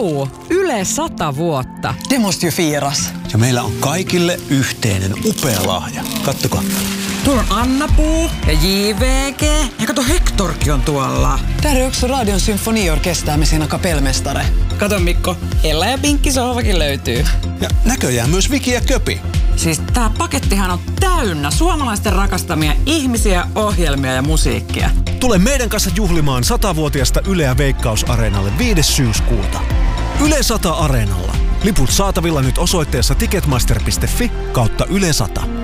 Yle 100 vuotta. Det måste ju firas. Ja meillä on kaikille yhteinen upea lahja. Kattokaa. Tuolla on Anna-Puu ja JVG. Ja kato, Hektorkin on tuolla. Där är också Radion symfoniorkester med sina kapellmästare. Kato Mikko, Ella ja Pinkki sohvakin löytyy. Ja näköjään myös Viki ja Köpi. Siis tää pakettihan on täynnä suomalaisten rakastamia ihmisiä, ohjelmia ja musiikkia. Tule meidän kanssa juhlimaan 100-vuotiaasta Yleä Veikkaus-areenalle 5. syyskuuta. Yle 100 Areenalla. Liput saatavilla nyt osoitteessa ticketmaster.fi/Yle 100.